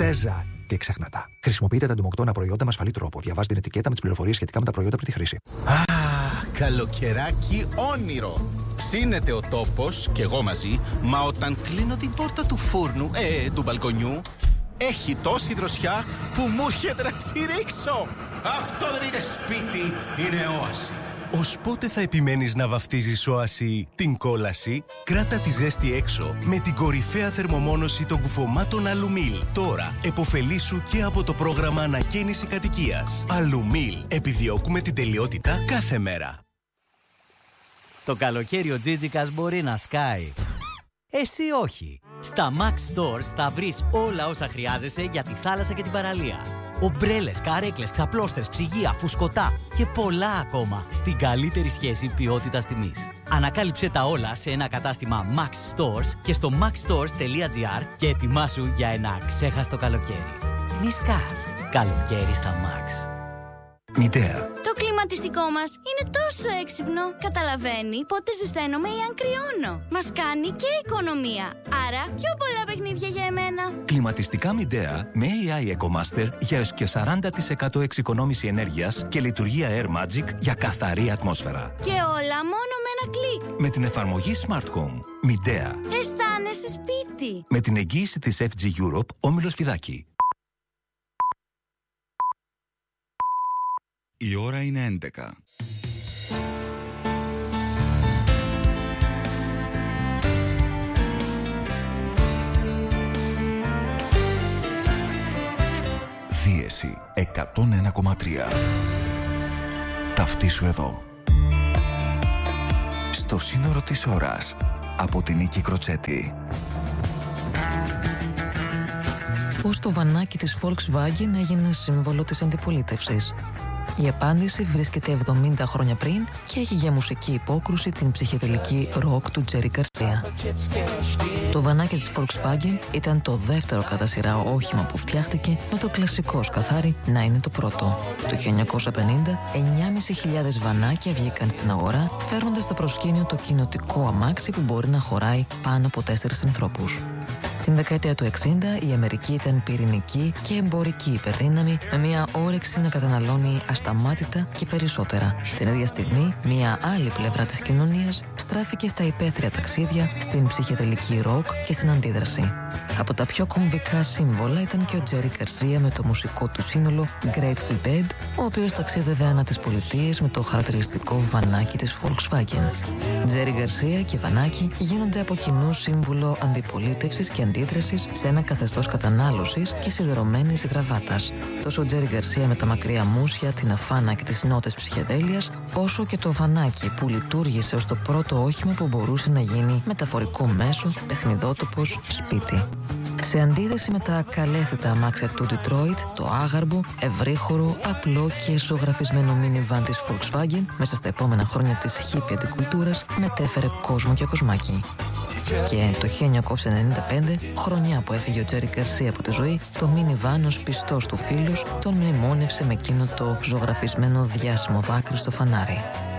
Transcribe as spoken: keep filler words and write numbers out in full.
Τέζα. Τι ξεχνάτα. Χρησιμοποιείτε τα εντομοκτώνα προϊόντα με ασφαλή τρόπο. Διαβάζετε την ετικέτα με τις πληροφορίες σχετικά με τα προϊόντα πριν τη χρήση. Α, καλοκαιράκι όνειρο. Ψήνεται ο τόπος και εγώ μαζί, μα όταν κλείνω την πόρτα του φούρνου, ε, του μπαλκονιού, έχει τόση δροσιά που μου έρχεται να τσιρίξω. Αυτό δεν είναι σπίτι, είναι όαση. Ως πότε θα επιμένεις να βαφτίζεις όαση την κόλαση? Κράτα τη ζέστη έξω με την κορυφαία θερμομόνωση των κουφωμάτων Αλουμίλ. Τώρα εποφελήσου και από το πρόγραμμα ανακαίνιση κατοικίας. Αλουμίλ. Επιδιώκουμε την τελειότητα κάθε μέρα. Το καλοκαίρι ο Τζίτζικας μπορεί να σκάει. Εσύ όχι. Στα Max Stores θα βρεις όλα όσα χρειάζεσαι για τη θάλασσα και την παραλία. Ομπρέλες, καρέκλες, ξαπλώστρες, ψυγεία, φουσκωτά και πολλά ακόμα στην καλύτερη σχέση ποιότητας τιμής. Ανακάλυψε τα όλα σε ένα κατάστημα Max Stores και στο maxstores τελεία gr και ετοιμάσου για ένα ξέχαστο καλοκαίρι. Μη σκάς. Καλοκαίρι στα Max. Μητέα. Το κλιματιστικό μας είναι τόσο έξυπνο. Καταλαβαίνει πότε ζεσταίνομαι ή αν κρυώνω. Μας κάνει και οικονομία. Άρα πιο πολλά παιχνίδια για εμένα. Κλιματιστικά Μητέα με έι άι EcoMaster για έως και σαράντα τοις εκατό εξοικονόμηση ενέργειας και λειτουργία Air Magic για καθαρή ατμόσφαιρα. Και όλα μόνο με ένα κλικ. Με την εφαρμογή Smart Home. Μητέα. Αισθάνεσαι σπίτι. Με την εγγύηση της εφ τζι Europe, Όμιλος Φιδάκη. Η ώρα είναι έντεκα. Δίεση εκατόν ένα κόμμα τρία. Ταυτίσου εδώ. Στο σύνορο της ώρας. Από την Νίκη Κροτσέτη. Πώς το βανάκι της Volkswagen έγινε σύμβολο της αντιπολίτευσης. Η απάντηση βρίσκεται εβδομήντα χρόνια πριν και έχει για μουσική υπόκρουση την ψυχεδελική ροκ του Τζέρι Γκαρσία. Το βανάκι της Volkswagen ήταν το δεύτερο κατά σειρά όχημα που φτιάχτηκε, με το κλασικό σκαθάρι να είναι το πρώτο. Το χίλια εννιακόσια πενήντα, εννιά χιλιάδες πεντακόσια βανάκια βγήκαν στην αγορά, φέρνοντας στο προσκήνιο το κοινοτικό αμάξι που μπορεί να χωράει πάνω από τέσσερις ανθρώπους. Την δεκαετία του εξήντα η Αμερική ήταν πυρηνική και εμπορική υπερδύναμη, με μια όρεξη να καταναλώνει ασταμάτητα και περισσότερα. Την ίδια στιγμή, μια άλλη πλευρά της κοινωνίας στράφηκε στα υπαίθρια ταξίδια, στην ψυχεδελική ροκ και στην αντίδραση. Από τα πιο κομβικά σύμβολα ήταν και ο Τζέρι Γκαρσία με το μουσικό του σύνολο Grateful Dead, ο οποίος ταξίδευε ανά τις πολιτείες με το χαρακτηριστικό βανάκι της Volkswagen. Τζέρι Γκαρσία και βανάκι γίνονται από κοινού σύμβολο αντιπολίτευσης και αντίδρασης σε ένα καθεστώς κατανάλωσης και σιδερωμένης γραβάτας. Τόσο ο Τζέρι Γκαρσία με τα μακριά μουσια, την αφάνα και τις νότες ψυχεδέλειας, όσο και το βανάκι που λειτουργήσε ως το πρώτο όχημα που μπορούσε να γίνει μεταφορικό μέσο, παιχνιδότοπος, σπίτι. Σε αντίθεση με τα καλέθητα αμάξια του Detroit, το άγαρμπο, ευρύχωρο, απλό και ζωγραφισμένο minivan της Volkswagen μέσα στα επόμενα χρόνια της hippie αντικουλτούρας μετέφερε κόσμο και κοσμάκι. Και το χίλια εννιακόσια ενενήντα πέντε, χρονιά που έφυγε ο Τζέρι Γκαρσία από τη ζωή, το minivan ως πιστός του φίλους τον μνημόνευσε με εκείνο το ζωγραφισμένο διάσημο δάκρυ στο φανάρι.